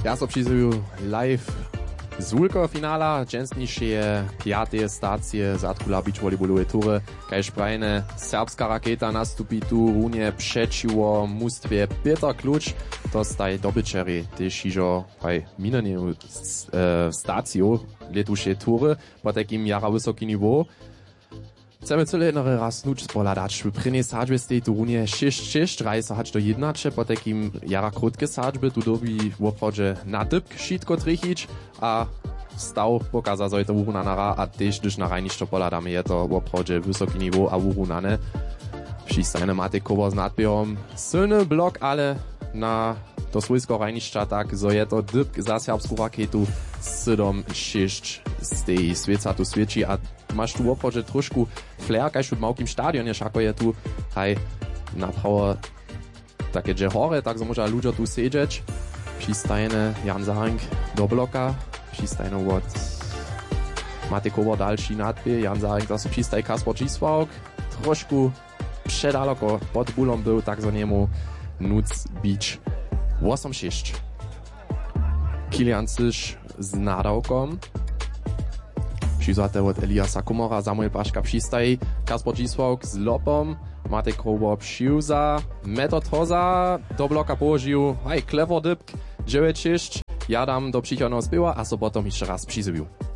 Ja so přizuju live z Wulko finala, dženstnišie piatie stacie Zatkula beach volleyballowe tury, kaž prajne serbska raketa nastupí tu runie přečiło mustwie Peter Kluč, to staj dobyčeri, tež ižo aj mineniju staciju letušie tury, po takim jara wysoki niveau. Chcemy celé jednore raz nuč spoladać. W prvnej sadźbie stej tu runie 6-6, rajsa hać do jednače, po takim jara krótkie sadźby, tu dobi w oprawdzie na dybk šitko trichić, a staw pokaza, że to urunanara, a też gdyż na rajniszczo poladamy, je to w oprawdzie wysoki niveau, a urunane. Przystajne maty koło z nadbierom. Silny blok, ale na to swojsko rajniszcza tak, że je to dybk za serbską raketu 7-6 stej svieca tu sviečí a máš tu oprawdzie trošku flair, kaž v małkim stadionie, ako je tu haj naprawo takie dże hore, tak so może ludzie tu siedzieć. Przystajne Jan Zaring do bloka, przystajne od Matekowo dalszy nadbie, Jan Zaring zase przystaj Kasper Giswauk, trošku przedaleko pod bulom był, tak so niemu nuc beach 8-6. Kilian Cyš z nadawkom. Přizvate od Eliasa Kumora, Samuel Paška přistaj, Kasper Giswauk z lopom, Matej Kowo přiuza, Metod Hoza do bloka położył, hej, clever dybk, 9-6, ja dam do przychodnego zbyła, a so potom jeszcze raz przyzywił.